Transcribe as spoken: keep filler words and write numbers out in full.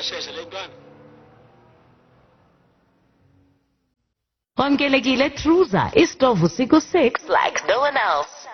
Schäselingbahn. Kwamkelekile Truza, istovu six like no one else.